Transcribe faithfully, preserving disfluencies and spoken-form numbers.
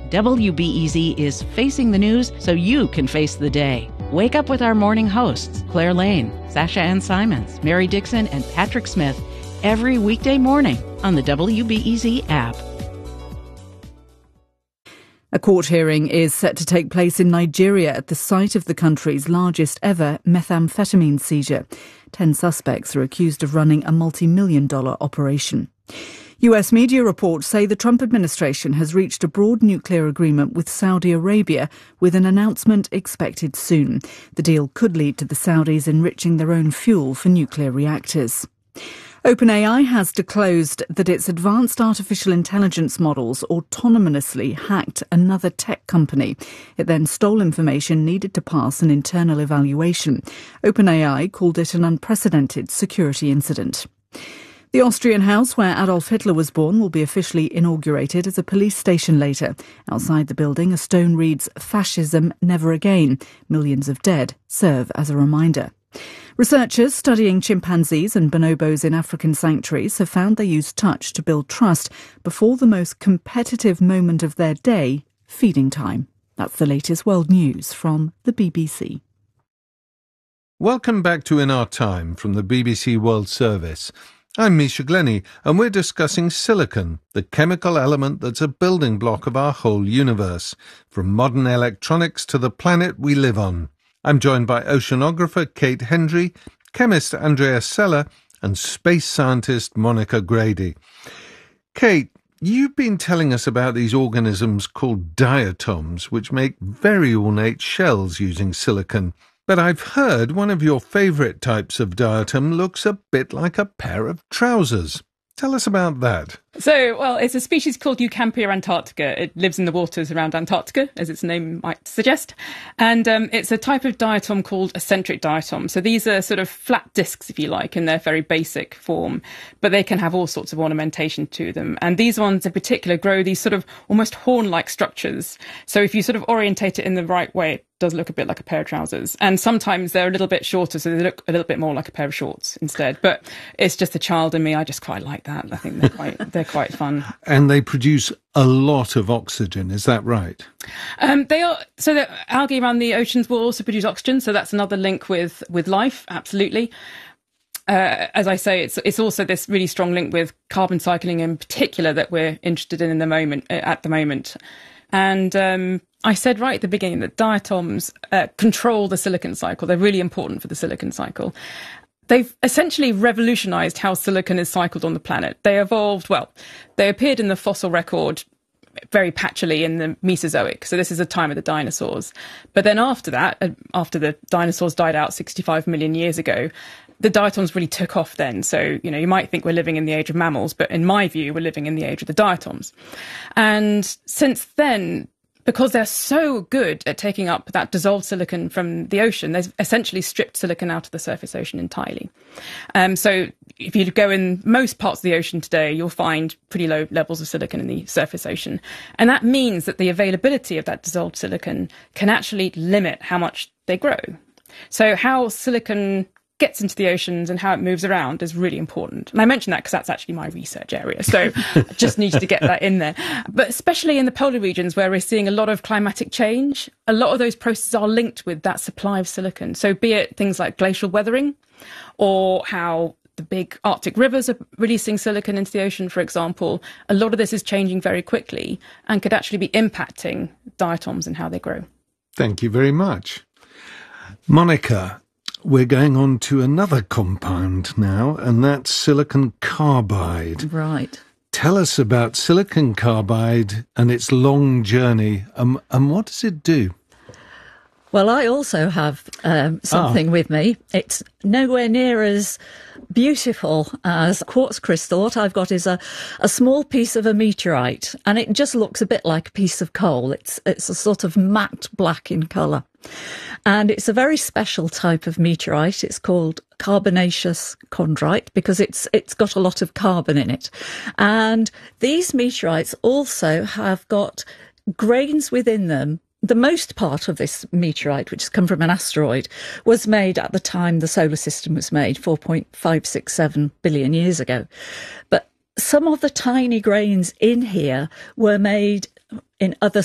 W B E Z is facing the news so you can face the day. Wake up with our morning hosts, Claire Lane, Sasha Ann Simons, Mary Dixon, and Patrick Smith, every weekday morning on the W B E Z app. A court hearing is set to take place in Nigeria at the site of the country's largest ever methamphetamine seizure. Ten suspects are accused of running a multi-million dollar operation. U S media reports say the Trump administration has reached a broad nuclear agreement with Saudi Arabia, with an announcement expected soon. The deal could lead to the Saudis enriching their own fuel for nuclear reactors. OpenAI has disclosed that its advanced artificial intelligence models autonomously hacked another tech company. It then stole information needed to pass an internal evaluation. OpenAI called it an unprecedented security incident. The Austrian house where Adolf Hitler was born will be officially inaugurated as a police station later. Outside the building, a stone reads, "Fascism Never Again. Millions of dead serve as a reminder." Researchers studying chimpanzees and bonobos in African sanctuaries have found they use touch to build trust before the most competitive moment of their day, feeding time. That's the latest world news from the B B C. Welcome back to In Our Time from the B B C World Service. I'm Misha Glenny, and we're discussing silicon, the chemical element that's a building block of our whole universe, from modern electronics to the planet we live on. I'm joined by oceanographer Kate Hendry, chemist Andrea Sella, and space scientist Monica Grady. Kate, you've been telling us about these organisms called diatoms, which make very ornate shells using silicon. But I've heard one of your favourite types of diatom looks a bit like a pair of trousers. Tell us about that. So, well, it's a species called Eucampia antarctica. It lives in the waters around Antarctica, as its name might suggest. And um, it's a type of diatom called a centric diatom. So these are sort of flat discs, if you like, in their very basic form. But they can have all sorts of ornamentation to them. And these ones in particular grow these sort of almost horn-like structures. So if you sort of orientate it in the right way, it does look a bit like a pair of trousers. And sometimes they're a little bit shorter, so they look a little bit more like a pair of shorts instead. But it's just the child in me. I just quite like that. I think they're quite... they're quite fun. And they produce a lot of oxygen, is that right? Um, they are. So the algae around the oceans will also produce oxygen, so that's another link with, with life, absolutely. Uh, as I say, it's it's also this really strong link with carbon cycling in particular that we're interested in in the moment, at the moment. And um, I said right at the beginning that diatoms uh, control the silicon cycle. They're really important for the silicon cycle. They've essentially revolutionised how silicon is cycled on the planet. They evolved, well, they appeared in the fossil record very patchily in the Mesozoic. So this is the time of the dinosaurs. But then after that, after the dinosaurs died out sixty-five million years ago, the diatoms really took off then. So, you know, you might think we're living in the age of mammals, but in my view, we're living in the age of the diatoms. And since then, because they're so good at taking up that dissolved silicon from the ocean, they've essentially stripped silicon out of the surface ocean entirely. Um, so if you go in most parts of the ocean today, you'll find pretty low levels of silicon in the surface ocean. And that means that the availability of that dissolved silicon can actually limit how much they grow. So how silicon gets into the oceans and how it moves around is really important. And I mention that because that's actually my research area. So I just need to get that in there. But especially in the polar regions where we're seeing a lot of climatic change, a lot of those processes are linked with that supply of silicon. So be it things like glacial weathering or how the big Arctic rivers are releasing silicon into the ocean, for example, a lot of this is changing very quickly and could actually be impacting diatoms and how they grow. Thank you very much. Monica, we're going on to another compound now, and that's silicon carbide. Right. Tell us about silicon carbide and its long journey, um, and what does it do? Well, I also have um, something ah. with me. It's nowhere near as beautiful as quartz crystal. What I've got is a, a small piece of a meteorite, and it just looks a bit like a piece of coal. It's it's a sort of matte black in colour. And it's a very special type of meteorite. It's called carbonaceous chondrite because it's it's got a lot of carbon in it. And these meteorites also have got grains within them. The most part of this meteorite, which has come from an asteroid, was made at the time the solar system was made, four point five six seven billion years ago. But some of the tiny grains in here were made in other